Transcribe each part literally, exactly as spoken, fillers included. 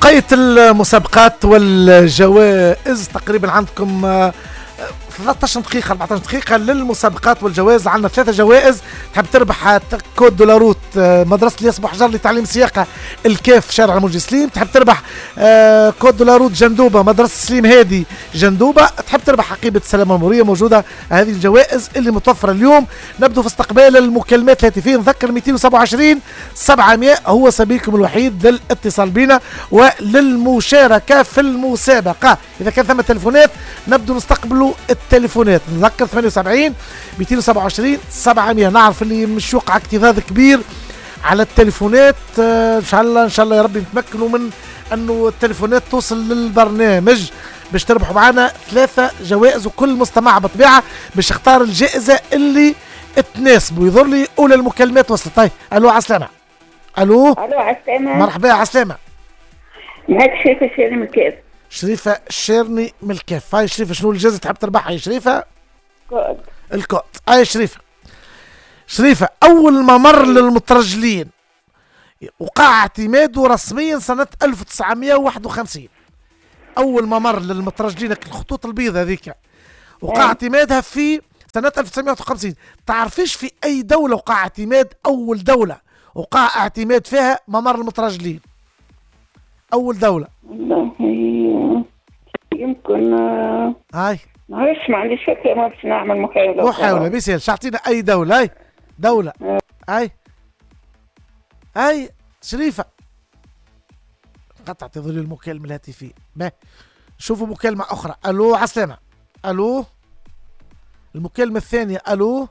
بقية المسابقات والجوائز تقريبا عندكم ثلاثة عشر دقيقة أربعة عشر دقيقة للمسابقات والجوائز. عندنا ثلاثة جوائز. تحب تربح كود دولاروت مدرسة الياس بوحجر لتعليم السياقة الكاف شارع الموجي سليم. تحب تربح كود دولاروت جندوبة مدرسة سليم هادي جندوبة. تحب تربح حقيبة السلامة المرورية. موجودة هذه الجوائز اللي متوفرة اليوم. نبدو في استقبال المكالمات الهاتفية. نذكر مئتين وسبعة وعشرين سبعمائة هو سبيلكم الوحيد للاتصال بنا وللمشاركة في المسابقة. إذا كان ثم تلفونات نبدو نستقبلوا التليفونات. نذكر ثمانية وسبعين مئتين وسبعة وعشرين سبعمائة. نعرف اللي مش يوقع اكتظاظ كبير على التليفونات. آه ان شاء الله ان شاء الله يا رب نتمكنوا من انه التليفونات توصل للبرنامج باش تربحوا معنا ثلاثة جوائز. وكل مستمع بطبيعة باش يختار الجائزة اللي تناسبه. يظهر لي اولى المكالمات وصلت. طيب الو عسلامة. الو الو عسلامة. مرحبا عسلامة. معك شريفة الشيرني من الكاف. شريفة الشيرني من الكاف. هاي شريفة شنو الجائزة تحب تربحها يا شريفة؟ كود. الكود. هاي شريفة. شريفة أول ما مر للمترجلين وقع اعتماده رسميا سنة ألف وتسعمائة وواحد وخمسين. أول ما مر للمترجلين الخطوط البيضاء هذيك وقع اعتمادها في سنة ألف وتسعمائة وواحد وخمسين. تعرفيش في أي دولة وقع اعتماد أول دولة وقع اعتماد فيها ممر المترجلين؟ أول دولة. والله يمكن هاي معلش ما عنديش فكرة. ما باش نعمل محاولة. محاولة بيسهل. اعطينا أي دولة. هاي دولة. هاي هاي شريفة قطعت ظل المكالمة الهاتفية. ما شوفوا مكالمة أخرى. ألو عسلامة. ألو المكالمة الثانية. ألو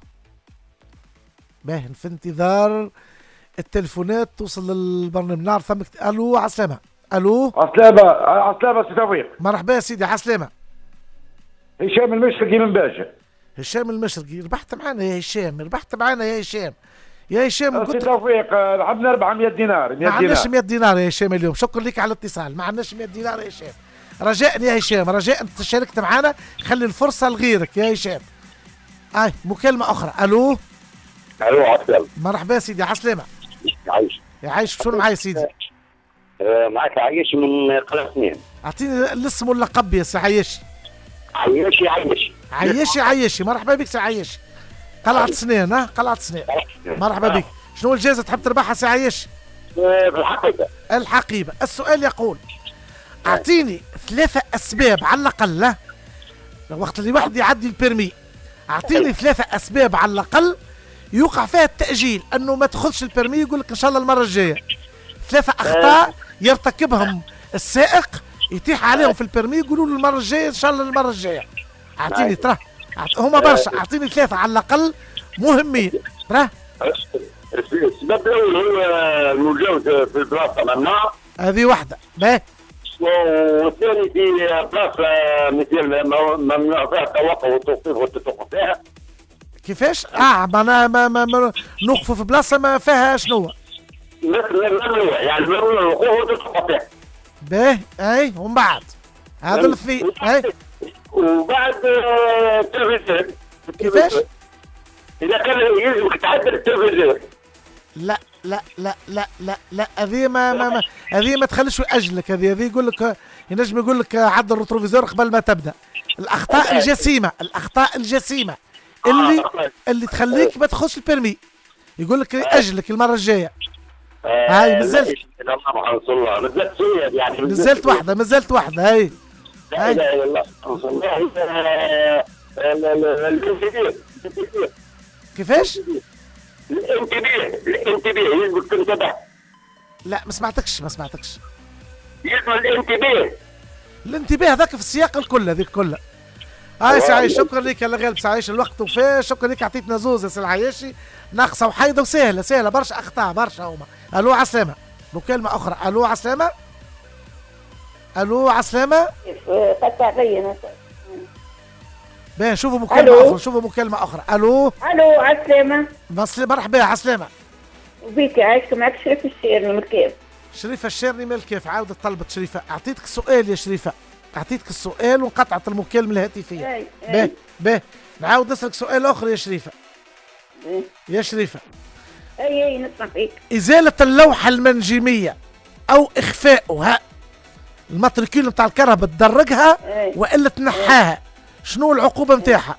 باهن في انتظار التلفونات توصل للبرنامج. نعرف ثمك. ألو عسلامة. ألو عسلامة. عسلامة سي توفيق. مرحبا يا سيدي عسلامة. هشام المشرقي من باشا. هشام المشرقي. ربحت معنا يا هشام. ربحت معنا يا هشام. يا هشام سي توفيق لعبنا أربعمائة دينار. ما عندناش مئة دينار يا هشام اليوم. شكرا لك على الاتصال. ما عندناش مئة دينار يا هشام. رجاء يا هشام رجاء انت شاركت معنا خلي الفرصة لغيرك يا هشام. هاي مكالمة أخرى. ألو الو عسلامة. مرحبا سيدي عسلامة. عايش. يا عايش شنو معايا سيدي؟ آه معك عايش من قناة اثنين. اعطيني الاسم واللقب يا سي عيشي. عيشي عيشي عيشي عيشي. مرحبا بك سي عيشي. قلعة سنين. ها قلعة سنين. مرحبا بك. شنو الجائزة تحب تربحها سي عيشي؟ آه في الحقيقة. الحقيبة. السؤال يقول اعطيني ثلاثة اسباب على الاقل وقت اللي واحد يعدي البيرمي. اعطيني ثلاثة اسباب على الاقل يوقع فيها التأجيل انه ما تاخذش البيرمي. يقول لك ان شاء الله المرة الجاية. ثلاثة اخطاء يرتكبهم السائق يتيح عليهم في البيرمي يقولوا له المرة الجاية ان شاء الله المرة الجاية. اعطيني ترى هما برشا. اعطيني ثلاثة على الاقل مهمين. ترى السبب الاول هو الموجود في البلاصة ممنوع. هذه واحدة. باهي. والثاني في بلاصة مثل ممنوع فيها التوقف والتوقيف والتوقف فيها. كيفاش؟ اه ما انا ما, ما, ما نوقفوا في بلاصة ما فيها شنو؟ ممنوع يعني ممنوع الوقوف والتوقف فيها. باهي. اي ومن بعد هذا الاثنين. اي وبعد التلفزيون. كيفاش؟ إذا كان يلزمك تعدل التلفزيون. لا لا لا لا لا لا هذه ما ما هذه ما تخليش يأجلك. هذه هذه يقول لك ينجم يقول لك عدل الريتروفيزور قبل ما تبدا. الأخطاء الجسيمة. الأخطاء الجسيمة اللي اللي تخليك ما تاخذش البيرمي. يقول لك أجلك المرة الجاية. هاي مازلت يعني مازلت واحدة مازلت واحدة. هاي لا اله الا الله. الانتباه. كيفاش؟ الانتباه الانتباه يلزمك تنتبه. لا ما سمعتكش ما سمعتكش. يلزم الانتباه. الانتباه ذاك في السياق الكل هذيك كلها. هاي سي عايش شكرا لك يا غالب سي عايش الوقت وفاه. شكرا لك عطيتنا زوز يا سي العياشي. ناقصه وحيده وسهله سهله برشا اخطاء برشا هما. الو عسلامة. مكالمة أخرى. الو عسلامة. الو عسلامة. قطع بينا. باهي شوفوا مكالمة أخرى. شوفوا مكالمة أخرى. الو الو عسلامة. مرحبا عسلامة. وبيك عايشك معك شريفة الشيرني من الكاف. شريفة الشيرني من الكاف. عاودت طلبت شريفة. أعطيتك السؤال يا شريفة. أعطيتك السؤال وانقطعت المكالمة الهاتفية. باهي باهي نعاود نسألك سؤال آخر يا شريفة. ايه يا شريفة. اي اي نسمع فيك. إزالة اللوحة المنجمية أو إخفاؤها الماتريكول نتاع الكرهبة تدرجها إيه. والا تنحاها، شنو العقوبة نتاعها؟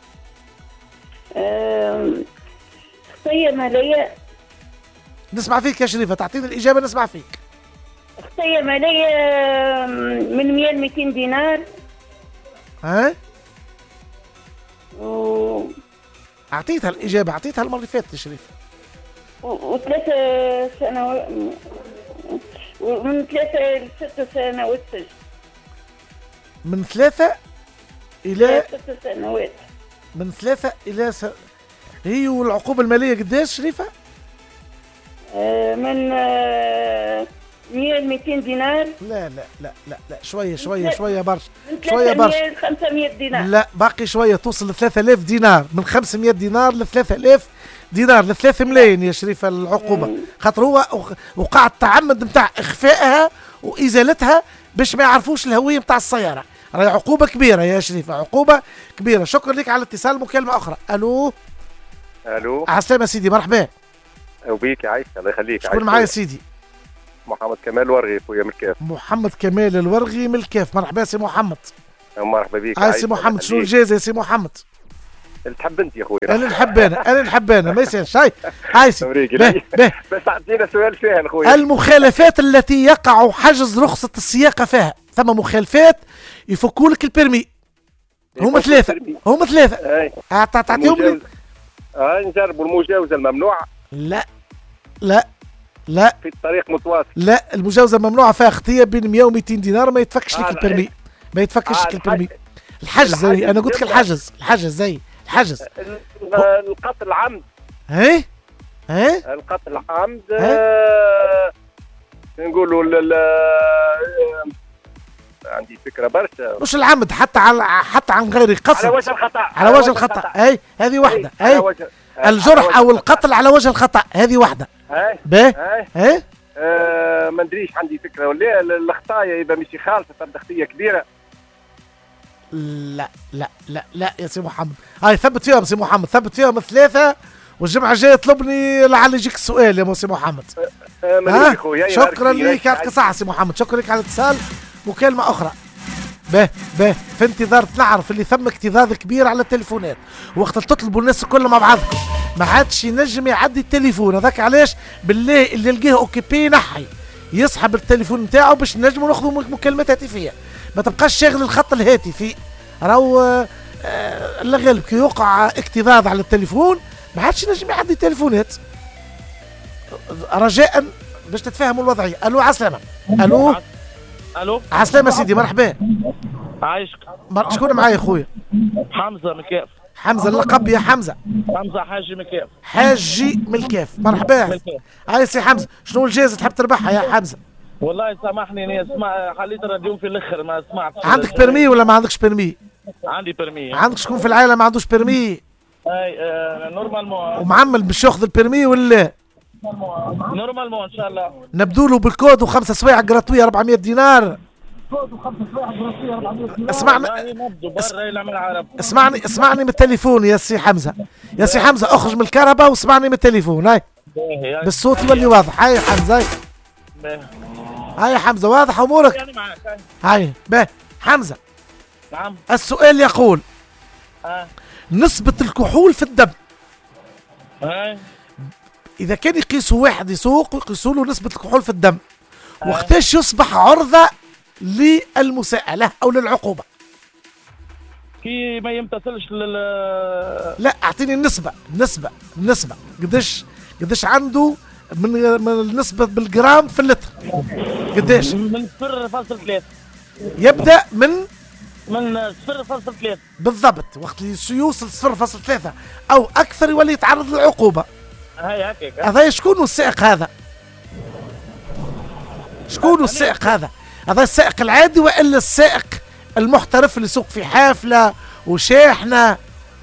آم، خطية مالية. نسمع فيك يا شريفة، تعطيني الإجابة نسمع فيك. خطية مالية آم، من مية ل ميتين دينار. ها؟ و... أعطيتها الإجابة، أعطيتها المرة اللي فاتت يا شريفة. و- وثلاثة سنوات، ومن ثلاثة لست سنوات سجن. من ثلاثة إلى ست سنوات. من ثلاثة إلى س... هي والعقوبة المالية قداش شريفة؟ آه، من آه، مية ل ميتين دينار. لا لا لا لا لا شوية شوية لا. شوية برشا، من شوية برشا. ثلاثمية ل خمسمية دينار. لا باقي شوية، توصل ل ثلاثة آلاف دينار، من خمسمية دينار ل ثلاثة آلاف دينار ل ثلاثة ملايين يا شريفة العقوبة، خاطر هو وقع التعمد نتاع إخفائها وإزالتها باش ما يعرفوش الهوية نتاع السيارة. راهي عقوبة كبيرة يا شريفة، عقوبة كبيرة. شكرا لك على الاتصال. مكالمة أخرى. ألو. الو على السلامة سيدي، مرحبا. وبيك يا عايش، الله يخليك. شكون معايا سيدي؟ محمد كمال الورغي خويا من الكاف. محمد كمال الورغي من الكاف. مرحبا سي محمد. مرحبا بيك. هاي سي محمد، شنو الجائزة يا سي محمد؟ اللي تحب انت يا خويا. انا نحب انا انا نحب انا ما يصيرش. هاي هاي سي به به. بس اعطينا سؤال سهل خويا. المخالفات التي يقع حجز رخصة السياقة فيها، ثم مخالفات يفكوا لك البرمي. هما ثلاثة هما ثلاثة. اي تعطيهم لي. اه نجربوا المجاوزة الممنوع. لا لا لا في الطريق متواصل. لا، المجاوزة الممنوعة فيها خطية بين مية وميتين دينار، ما يتفكش لك آه البرمي، ما يتفكش لك آه البرمي. الحجز زي انا قلت لك الحجز، الحجز زي الحجز. القتل العمد. هي هي القتل العمد. آه نقولوا عندي فكرة برشا. مش العمد، حتى على حتى عن غير قصد، على وجه الخطأ. على وجه الخطأ. اي هذه واحدة. اي وجه... الجرح او القتل على وجه الخطأ، هذه واحدة. اي باهي اي آه ما ندريش، عندي فكرة ولا الخطايا إذا مش خالصة تبدا خطية كبيرة. لا لا لا لا يا سي محمد، هاي ثبت فيهم سي محمد، ثبت فيهم الثلاثة، والجمعة الجاية طلبني لعل يجيك السؤال يا سي محمد. آه ها؟ شكرا لك، يعطيك الصحة سي محمد، شكرا لك على الاتصال. مكالمة أخرى. به به في انتظار نعرف اللي ثم اكتظاظ كبير على التليفونات، وقت تطلبوا الناس كلهم مع بعضكم ما عادش ينجم يعدي التليفون. هذاك علاش بالله اللي يلقيه اوكيبي نحي يسحب التليفون نتاعو باش نجموا ناخذوا مكالمات هاتفيه، ما تبقاش شاغل الخط الهاتفي. راهو آه الله غالب كي يوقع اكتظاظ على التليفون ما عادش ينجم يعدي التليفونات. رجاء باش تتفاهموا الوضعيه. الو على السلامه. الو الو على السلامه سيدي، مرحبا. عايشك. مر... شكون معايا خويا؟ حمزه من الكاف. حمزه، اللقب يا حمزه. حمزه حاجي من الكاف. حاجي من الكاف. مرحبا. هاي سي حمزه، شنو الجائزه تحب تربحها يا حمزه؟ والله سامحني اني اسمع، خليت الراديو في الاخر ما سمعتش. عندك بيرمي ولا ما عندكش بيرمي؟ عندي بيرمي. عندك شكون في العائله ما عندوش بيرمي؟ اي آه نورمالمون. ومعمل باش ياخذ البيرمي ولا؟ نورمالمون ان شاء الله. نبدو له بالكود وخمسه سوايع جراتويه أربعمية دينار. اسمعني اسمعني اسمعني من التليفون يا سي حمزه، يا سي حمزه اخرج من الكهرباء واسمعني من التليفون. هاي بالصوت يولي واضح. هاي يا حمزه، هاي هاي يا حمزه واضح امورك. هاي باهي حمزه. نعم. السؤال يقول آه. نسبة الكحول في الدم. هاي إذا كان يقيسوا واحد يسوق ويقيسوا له نسبة الكحول في الدم، وقتاش يصبح عرضة للمساءلة أو للعقوبة؟ كي ما يمتثلش لل لا أعطيني النسبة، النسبة النسبة قداش قداش عنده من من النسبة بالجرام في اللتر قداش؟ من صفر فاصل ثلاثة. يبدأ من من صفر فاصل ثلاثة بالضبط. وقت اللي يوصل صفر فاصل ثلاثة أو أكثر يولي يتعرض للعقوبة. هاي هكاك. هذا شكون السائق هذا؟ شكون السائق هذا؟ هذا السائق العادي وإلا السائق المحترف اللي يسوق في حافلة وشاحنة؟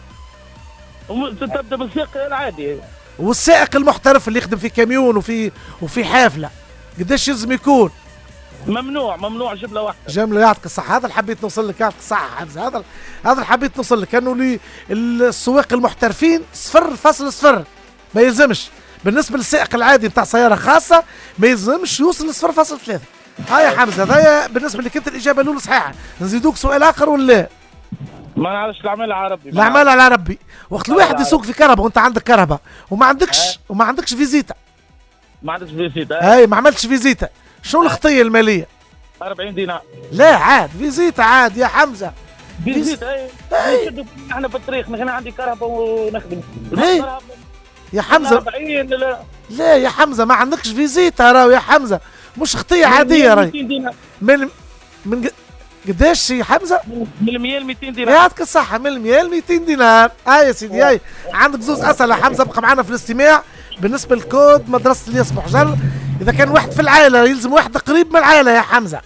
تبدأ بالسائق العادي. والسائق المحترف اللي يخدم في كاميون وفي وفي حافلة قداش يلزم يكون؟ ممنوع ممنوع جملة واحدة. جملة يعطيك الصحة. هذا اللي حبيت نوصل لك، يعطيك الصحة حمزة. هذا هذا اللي حبيت نوصل لك، انه لي السواق المحترفين صفر فاصل صفر ما يلزمش. بالنسبة للسائق العادي نتاع سيارة خاصة ما يلزمش يوصل لصفر فاصل ثلاثة. هاي يا حمزه هذايا بالنسبه لك انت الاجابه الاولى صحيحه. نزيدوك سؤال اخر ولا ما نعرفش العمل على ربي. العمل على ربي. وقت الواحد يسوق في كهرباء وانت عندك كهرباء وما عندكش وما عندكش فيزيتا. ما عندكش فيزيتا. اي ما عملتش فيزيتا، شنو الخطيه الماليه؟ أربعين دينار. لا عاد فيزيتا عاد يا حمزه. فيزيتا اي نشدوا احنا في الطريق، انا عندي كهرباء ونخدم. ايه يا حمزه أربعين لا لا يا حمزه ما عندكش فيزيتا راهو يا حمزه، مش خطيه عاديه راهي. من من قداش يا حمزه؟ من المية ل مئتين دينار. يعطيك الصحة، من المية ل مئتين دينار. هاي يا سيدي هاي عندك زوز أسئلة يا حمزة، بقى معنا في الاستماع. بالنسبة للكود مدرسة الياس بوحجر، إذا كان واحد في العائلة يلزم واحد قريب من العائلة يا حمزة.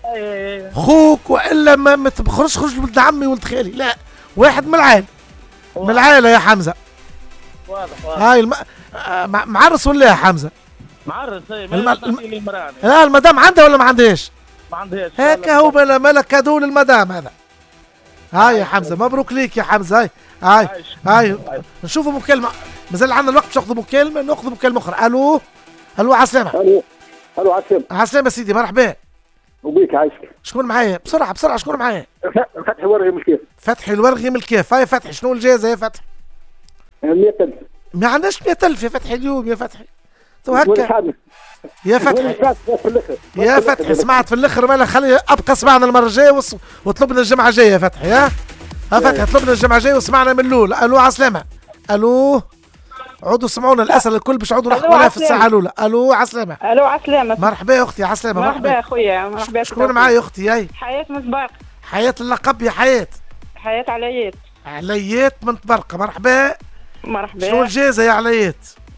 خوك وإلا ما, ما تخرجش خرج ولد عمي ولد خالي، لا واحد من العائلة. من العائلة يا حمزة. واضح واضح. هاي الم... آه معرس ولا يا حمزة؟ معرس اي الم... الم... لا المدام عندها ولا ما عندهاش؟ ما عندهاش. هيك هو بلا ملك كادو للمدام هذا. هاي يا حمزه مبروك ليك يا حمزه. هاي هاي هاي نشوفوا مكالمه، مازال عندنا الوقت باش ناخذوا مكالمه، ناخذوا مكالمه اخرى. الو الو عسلامة. الو الو عسلامة. عسلامة سيدي مرحبا. وبيك عايشك. شكون معايا؟ بسرعه بسرعه شكون معايا؟ فتحي ورغي من الكيف. فتحي الورغي من الكيف. هاي فتحي شنو الجائزه يا فتحي؟ مئة ألف. ما عندناش مئة ألف يا فتحي اليوم يا فتحي. تو هكا يا فتحي يا فتحي سمعت في الاخر مالا، خلي ابقى اسمعنا المره الجايه وص... وطلبنا الجمعه الجايه يا فتحي. ها ها فتحي طلبنا الجمعه الجايه وسمعنا من الاول. الو عسلامة. الو عودوا سمعونا الاسئله الكل باش نعودوا نحكوا عليها في الساعه الاولى. الو عسلامة. الو عسلامة. مرحبا يا اختي عسلامة. مرحبا يا خويا. مرحبا. شكون معايا يا اختي؟ هاي حياة مسباق. حياة اللقب يا حياة. حياة عليات. عليات من تبرقة. مرحبا. مرحبا. شنو الجائزة يا عليات؟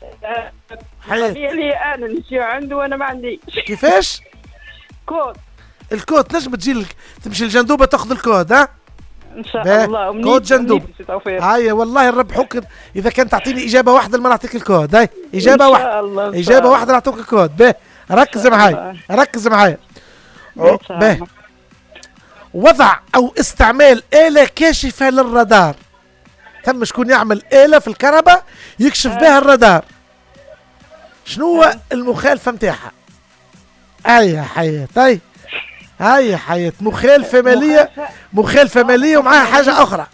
حياة لي انا نمشي عنده وانا ما عنديش. كيفاش؟ كود. الكود تنجم تجي لك تمشي الجندوبة تاخذ الكود. ها؟ ان شاء الله. كود جندوب. هاي والله الرب حكم، اذا كان تعطيني اجابة واحدة ما نعطيك الكود. هاي اجابة واحدة. اجابة واحدة نعطيك الكود. باهي ركز معايا ركز معايا. باهي وضع او استعمال آلة كاشفة للرادار. ثم شكون يعمل آلة في الكهرباء يكشف بها الرادار. شنو هو المخالفة متاعها؟ هاي يا حياة. هاي هاي يا حياة مخالفة مالية. مخالفة مالية ومعاها حاجة أخرى.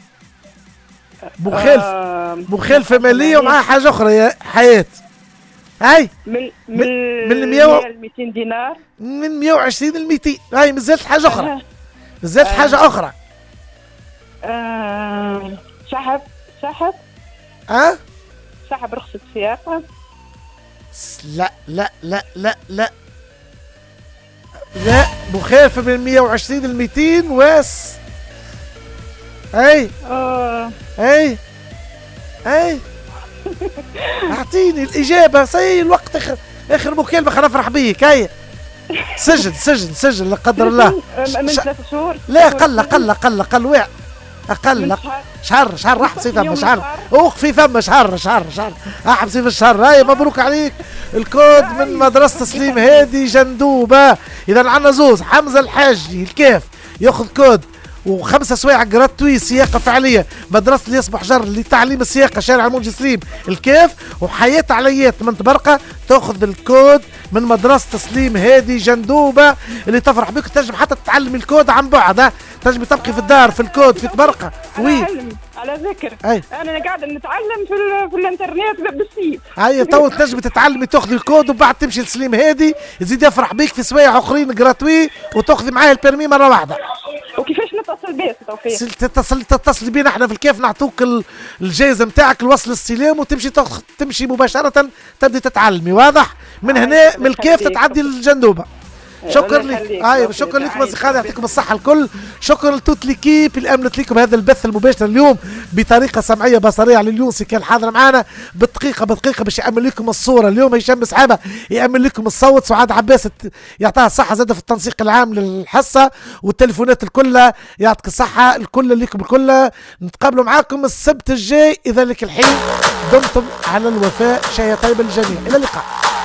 مخالفة مخالفة مالية ومعاها حاجة أخرى يا حياة. هاي من من من مية مئتين دينار. من مئة وعشرين ل مئتين. هاي مازالت حاجة أخرى. مازالت حاجة أخرى. سحب سحب. ها؟ سحب رخصة سياقة. لا لا لا لا لا لا مخالفة من مئة وعشرين ل مئتين واس. اي اه اي اي اعطيني الاجابة. سي الوقت اخر اخر مكالمة خلينا نفرح بيك. هاي سجن سجن سجن لا قدر الله. من ثلاث شهور. لا قل قل قل قل وع اقل شهر شهر راح في فم شهر اوقف في فم شهر شهر شهر احبسي في الشهر. هاي مبروك عليك الكود من مدرسة تسليم هادي جندوبة. اذا عندنا زوز حمزة الحاجي الكيف ياخذ كود وخمسة سوايع جراتوي سياقة فعلية مدرسة الياس بوحجر لتعليم السياقة شارع المنجي سليم الكيف، وحياة عليات من تبرقة تاخذ الكود من مدرسة تسليم هادي جندوبة اللي تفرح بك. تنجم حتى تتعلم الكود عن بعد. تنجم تبقي في الدار في الكود في تبرقة. وي على ذكر أي. انا قاعده نتعلم في, في الانترنت بالسيف. هاي تو تنجمي تتعلمي تاخذي الكود وبعد تمشي لسليم هادي يزيد يفرح بيك في سوايع اخرين جراتوي وتاخذي معاه البيرمي مره واحده. وكيفاش نتصل بيه توفيق؟ تتصل تتصلي بينا احنا في الكيف نعطوك الجائزه نتاعك الوصل السلام وتمشي تاخذ تمشي مباشره تبدي تتعلمي. واضح؟ من هنا من الكيف تتعدي الجندوبه. شكرا لك. هاي شكرا لكم اصدقائي يعطيكم الصحه الكل. شكرا لتوت ليكيب اللي امنت لكم هذا البث المباشر اليوم بطريقه سمعيه بصريه على اليونسي كان حاضر معنا بالدقيقه بدقيقه باش يامن لكم الصوره. اليوم هشام سحابه يامن لكم الصوت. سعاد عباس يعطيها الصحه زاده في التنسيق العام للحصه والتليفونات الكل. يعطيك الصحه الكل لكم الكل. نتقابلوا معاكم السبت الجاي. اذا لك الحين دمتم على الوفاء. شيء طيب للجميع. الى اللقاء.